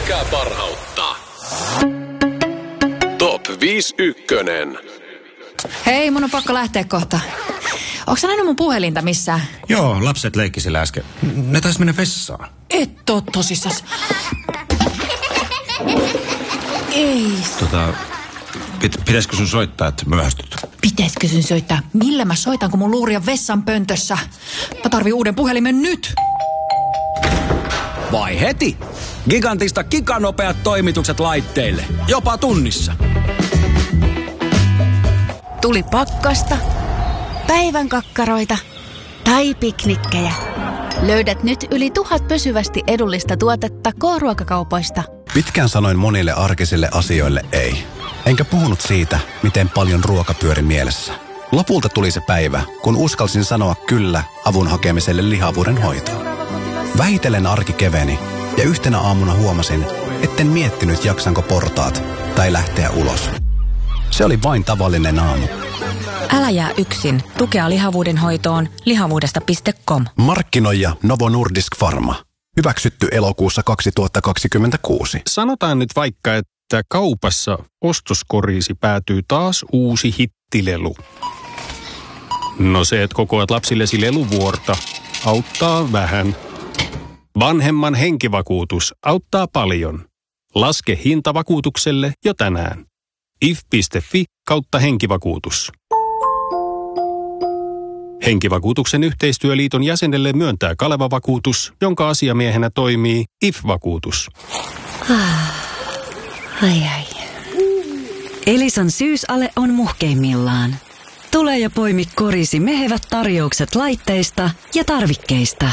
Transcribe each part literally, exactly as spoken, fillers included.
pelkkää parhautta. Top viisi ykkönen. Hei, mun on pakko lähteä kohta. Onko sä nähnyt mun puhelinta missään? Joo, lapset leikki sillä äsken. Ne taisi mennä vessaan. Et oo tosissas. Ei. Tota, pit, pitäisikö sun soittaa, että myöhästyt? Pitäisikö sun soittaa? Millä mä soitan, kun mun luuri on vessan pöntössä? Mä tarvin uuden puhelimen nyt. Vai heti? Gigantista giganopeat toimitukset laitteille. Jopa tunnissa. Tuli pakkasta, päivän kakkaroita tai piknikkejä. Löydät nyt yli tuhat pysyvästi edullista tuotetta K-ruokakaupoista. Pitkään sanoin monille arkisille asioille ei. Enkä puhunut siitä, miten paljon ruoka pyöri mielessä. Lopulta tuli se päivä, kun uskalsin sanoa kyllä avun hakemiselle lihavuuden hoitoon. Vähitellen arki keveni ja yhtenä aamuna huomasin, etten miettinyt jaksanko portaat tai lähteä ulos. Se oli vain tavallinen aamu. Älä jää yksin. Tukea lihavuuden hoitoon lihavuudesta piste com. Markkinoija Novo Nordisk Pharma. Hyväksytty elokuussa kaksituhattakaksikymmentäkuusi. Sanotaan nyt vaikka, että kaupassa ostoskoriisi päätyy taas uusi hittilelu. No se, että kokoat lapsillesi leluvuorta, auttaa vähän. Vanhemman henkivakuutus auttaa paljon. Laske hinta vakuutukselle jo tänään. if piste fi kautta henkivakuutus. Henkivakuutuksen yhteistyöliiton jäsenelle myöntää Kaleva-vakuutus, jonka asiamiehenä toimii I F-vakuutus. Ai ai. Elisan syysale on muhkeimmillaan. Tule ja poimi korisi mehevät tarjoukset laitteista ja tarvikkeista.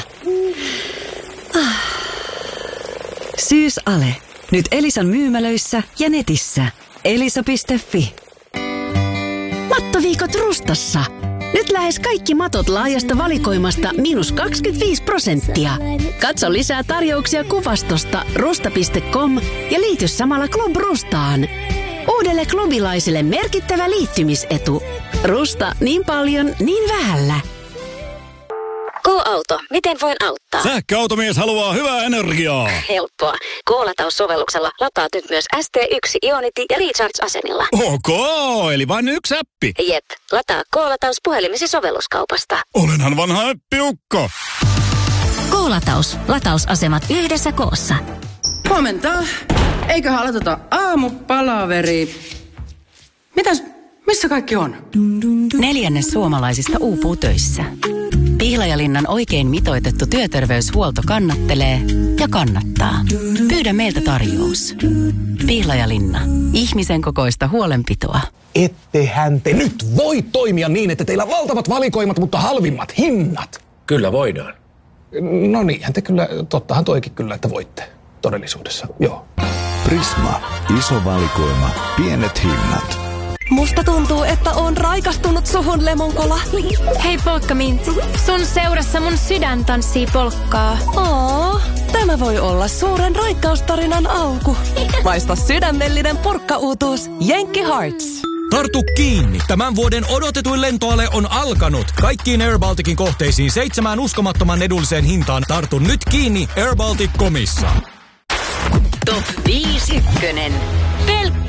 Syysale. Nyt Elisan myymälöissä ja netissä. elisa piste fi. Mattoviikot Rustassa. Nyt lähes kaikki matot laajasta valikoimasta miinus kaksikymmentäviisi prosenttia. Katso lisää tarjouksia kuvastosta rusta piste com ja liity samalla Club Rustaan. Uudelle klubilaiselle merkittävä liittymisetu. Rusta niin paljon, niin vähällä. K-auto. Miten voin auttaa? Sähköautomies haluaa hyvää energiaa. Helppoa. K-lataussovelluksella lataat nyt myös S T yksi Ionity ja Recharge-asemilla. Ok, eli vain yksi appi. Jep. Lataa K-lataus puhelimesi sovelluskaupasta. Olenhan vanha äppiukko. K-lataus. Latausasemat yhdessä koossa. Huomenta. Eiköhän aloiteta aamupalaveri. Mitäs, missä kaikki on? Neljännes suomalaisista uupuu töissä. Pihlajalinnan oikein mitoitettu työterveyshuolto kannattelee ja kannattaa. Pyydä meiltä tarjous. Pihlajalinna. Ihmisen kokoista huolenpitoa. Ettehän te nyt voi toimia niin, että teillä valtavat valikoimat, mutta halvimmat hinnat. Kyllä voidaan. No niinhän te kyllä, tottahan toikin kyllä, että voitte todellisuudessa, joo. Prisma. Iso valikoima. Pienet hinnat. Musta tuntuu, että on raikastunut suhun, Lemonkola. Hei Polkkamintti, sun seurassa mun sydän tanssii polkkaa. Oo, tämä voi olla suuren raikkaustarinan alku. Maista sydämellinen purkkauutuus Jenkki Hearts. Tartu kiinni! Tämän vuoden odotetuin lentoale on alkanut. Kaikkiin Air Balticin kohteisiin seitsemään uskomattoman edulliseen hintaan. Tartu nyt kiinni air baltic piste comissa. Top viisi ykkönen. Pelkkä